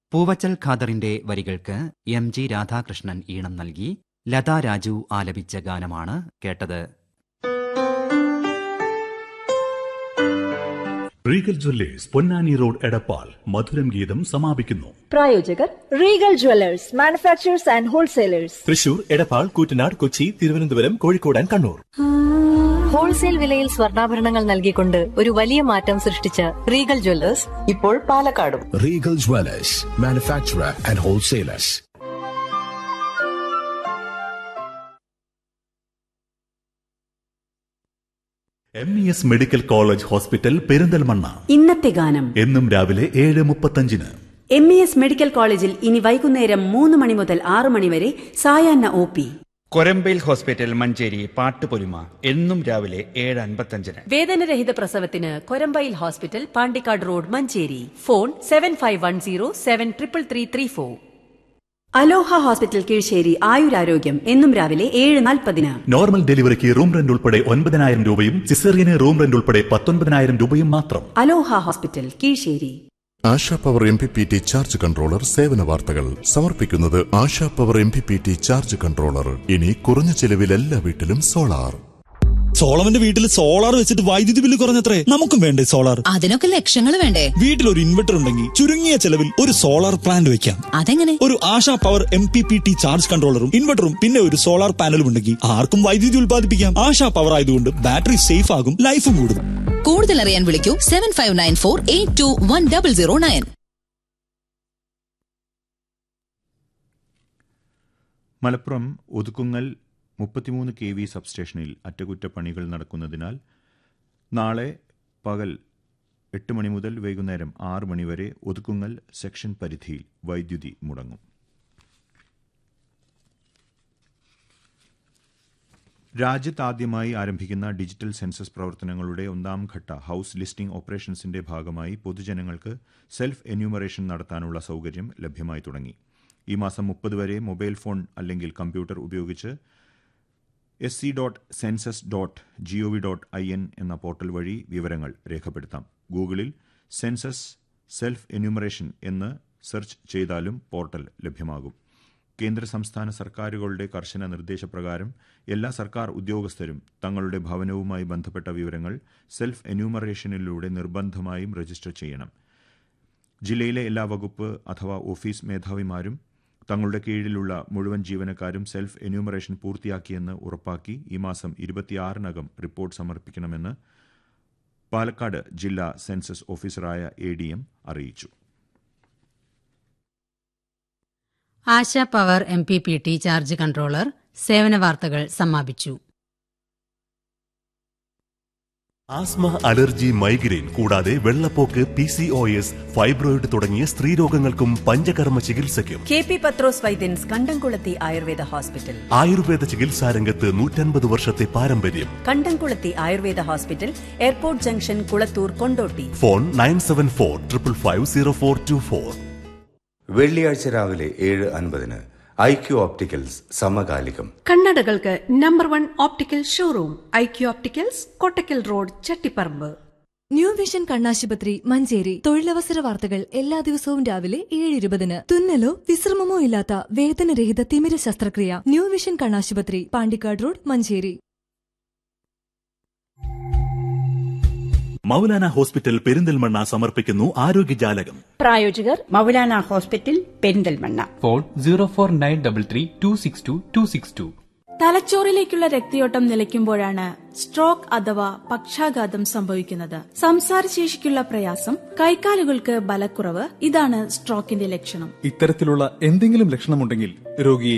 പൂവച്ചൽ ഖാദറിന്റെ വരികൾക്ക് MG രാധാകൃഷ്ണൻ ഈണം നൽകി ലതാ രാജു ആലപിച്ച ഗാനമാണ് കേട്ടത്. Regal Jewellers Ponnani road Edappal മധുരം ഗീതം സമാപിക്കുന്നു. പ്രായോജകർ Regal Jewellers manufacturers and wholesalers, Thrissur, Edappal, Koottanad, Kochi, Thiruvananthapuram, Kozhikode and Kannur. Wholesale വിലയിൽ സ്വർണ്ണാഭരണങ്ങൾ നൽകിക്കൊണ്ട് ഒരു വലിയ മാറ്റം സൃഷ്ടിച്ച റീഗൽ ജ്വല്ലേഴ്സ് ഇപ്പോൾ പാലക്കാടും. Regal Jewellers manufacturer and wholesalers. MES medical college hospital Perinthalmanna. ഇന്നത്തെ ഗാനം എന്നും രാവിലെ 7:35. MES മെഡിക്കൽ കോളേജിൽ ഇനി വൈകുന്നേരം 3 മണി മുതൽ 6 മണി വരെ സായാഹ്ന OP. കൊരമ്പയിൽ ഹോസ്പിറ്റൽ മഞ്ചേരി പാട്ടുപൊലിമ എന്നും രാവിലെ 7:55. വേദനരഹിത പ്രസവത്തിന് Korambayil hospital Pandikkad road Manjeri. Phone 7510733334. അലോഹ ഹോസ്പിറ്റൽ കീഴ്ശ്ശേരി ആയുരാരോഗ്യം എന്നും രാവിലെ 7:40. നോർമൽ ഡെലിവറിക്ക് റൂം റെന്റ് ഉൾപ്പെടെ 9,000 രൂപയും സിസേറിയന് റൂം റെന്റ് ഉൾപ്പെടെ 19,000 രൂപയും മാത്രം. അലോഹ hospital Kizhisseri. ASHA power MPPT charge controller സേവന വാർത്തകൾ സമർപ്പിക്കുന്നത് ASHA power MPPT charge controller. ഇനി കുറഞ്ഞ ചെലവിൽ എല്ലാ വീട്ടിലും സോളാർ. സോളവന്റെ വീട്ടിൽ സോളാർ വെച്ചിട്ട് വൈദ്യുതി ബില്ല് കുറഞ്ഞത്രേ. നമുക്കും വേണ്ടേ സോളാർ? അതിനൊക്കെ ലക്ഷങ്ങൾ വേണ്ടേ? വീട്ടിൽ ഒരു ഇൻവെർട്ടർ ഉണ്ടെങ്കിൽ ചുരുങ്ങിയ ചെലവിൽ ഒരു സോളാർ പ്ലാന്റ് വെക്കാം. അതെങ്ങനെ? ഒരു ആശാ പവർ MPPT ചാർജ് കൺട്രോളറും ഇൻവെർട്ടറും പിന്നെ ഒരു സോളാർ പാനലും ഉണ്ടെങ്കിൽ ആർക്കും വൈദ്യുതി ഉൽപ്പാദിപ്പിക്കാം. ആശാ പവർ ആയതുകൊണ്ട് ബാറ്ററി സേഫ് ആകും, ലൈഫും കൂടും. കൂടുതൽ അറിയാൻ വിളിക്കൂ 7594821009. മലപ്പുറം ഒതുക്കുങ്ങൽ 33 kV സബ്സ്റ്റേഷനിൽ അറ്റകുറ്റപ്പണികൾ നടക്കുന്നതിനാൽ നാളെ പകൽ 8 മണി മുതൽ വൈകുന്നേരം 6 മണി വരെ ഒതുക്കുങ്ങൽ സെക്ഷൻ പരിധിയിൽ വൈദ്യുതി മുടങ്ങും. രാജ്യത്താദ്യമായി ആരംഭിക്കുന്ന ഡിജിറ്റൽ സെൻസസ് പ്രവർത്തനങ്ങളുടെ 1ാം ഘട്ട ഹൌസ് ലിസ്റ്റിംഗ് ഓപ്പറേഷൻസിന്റെ ഭാഗമായി പൊതുജനങ്ങൾക്ക് സെൽഫ് എന്യൂമറേഷൻ നടത്താനുള്ള സൌകര്യം ലഭ്യമായി തുടങ്ങി. ഈ മാസം 30 വരെ മൊബൈൽ ഫോൺ അല്ലെങ്കിൽ കമ്പ്യൂട്ടർ ഉപയോഗിച്ച് sc.census.gov.in എന്ന പോർട്ടൽ വഴി വിവരങ്ങൾ രേഖപ്പെടുത്താം. ഗൂഗിളിൽ സെൻസസ് സെൽഫ് എന്യൂമറേഷൻ എന്ന് സെർച്ച് ചെയ്താലും പോർട്ടൽ ലഭ്യമാകും. കേന്ദ്ര സംസ്ഥാന സർക്കാരുകളുടെ കർശന നിർദ്ദേശപ്രകാരം എല്ലാ സർക്കാർ ഉദ്യോഗസ്ഥരും തങ്ങളുടെ ഭവനവുമായി ബന്ധപ്പെട്ട വിവരങ്ങൾ സെൽഫ് എന്യൂമറേഷനിലൂടെ നിർബന്ധമായും രജിസ്റ്റർ ചെയ്യണം. ജില്ലയിലെ എല്ലാ വകുപ്പ് അഥവാ ഓഫീസ് മേധാവിമാരും തങ്ങളുടെ കീഴിലുള്ള മുഴുവൻ ജീവനക്കാരും സെൽഫ് എന്യൂമറേഷൻ പൂർത്തിയാക്കിയെന്ന് ഉറപ്പാക്കി ഈ മാസം 26-നകം റിപ്പോർട്ട് സമർപ്പിക്കണമെന്ന് പാലക്കാട് ജില്ലാ സെൻസസ് ഓഫീസറായ ADM അറിയിച്ചു. ASHA power MPPT charge controller സേവന വാർത്തകൾ സമാപിച്ചു. ആസ്മ, അലർജി, മൈഗ്രെയിൻ കൂടാതെ വെള്ളപ്പോക്ക്, PCOS, ഫൈബ്രോയിഡ് തുടങ്ങിയ സ്ത്രീരോഗങ്ങൾക്കും പഞ്ചകർമ്മ ചികിത്സയ്ക്കും KP പത്രോസ് വൈദ്യൻസ് കണ്ടംകുളത്തി ആയുർവേദ ഹോസ്പിറ്റൽ. ആയുർവേദ ചികിത്സാരംഗത്ത് 150 വർഷത്തെ പാരമ്പര്യം. കണ്ടംകുളത്തി Ayurveda hospital, airport junction, Kulathur, Kondotty. Phone 9745550424. വെള്ളിയാഴ്ച രാവിലെ 7:50 IQ ഓപ്റ്റിക്കൽസ് സമകാലികം. കണ്ണടകൾക്ക് number 1 optical showroom IQ opticals, Kottakkal road, Chattiparamba. New vision കണ്ണാശുപത്രി മഞ്ചേരി. തൊഴിലവസര വാർത്തകൾ എല്ലാ ദിവസവും രാവിലെ 7:20. തുന്നലോ വിശ്രമമോ ഇല്ലാത്ത വേദനരഹിത തിമിര ശസ്ത്രക്രിയ. ന്യൂ വിഷൻ കണ്ണാശുപത്രി, പാണ്ടിക്കാട് റോഡ്, മഞ്ചേരി. മൗലാന ഹോസ്പിറ്റൽ പെരിന്തൽമണ്ണ സമർപ്പിക്കുന്നു ആരോഗ്യജാലകം. പ്രായോജകർ മൗലാന ഹോസ്പിറ്റൽ പെരിന്തൽമണ്ണ. ഫോൺ 04933262262. തലച്ചോറിലേക്കുള്ള രക്തയോട്ടം നിലയ്ക്കുമ്പോഴാണ് സ്ട്രോക്ക് അഥവാ പക്ഷാഘാതം സംഭവിക്കുന്നത്. സംസാരശേഷിക്കുള്ള പ്രയാസം, കൈകാലുകൾക്ക് ബലക്കുറവ്, ഇതാണ് സ്ട്രോക്കിന്റെ ലക്ഷണം. ഇത്തരത്തിലുള്ള എന്തെങ്കിലും ലക്ഷണമുണ്ടെങ്കിൽ രോഗിയെ